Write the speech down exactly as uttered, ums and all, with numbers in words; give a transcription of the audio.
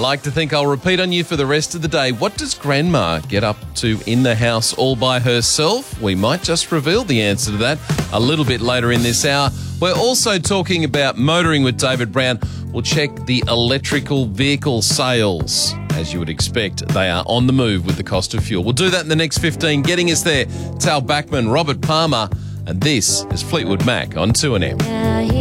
like to think I'll repeat on you for the rest of the day. What does Grandma get up to in the house all by herself? We might just reveal the answer to that a little bit later in this hour. We're also talking about motoring with David Brown. We'll check the electrical vehicle sales. As you would expect, they are on the move with the cost of fuel. We'll do that in the next fifteen. Getting us there, Tal Bachman, Robert Palmer, and this is Fleetwood Mac on two N M.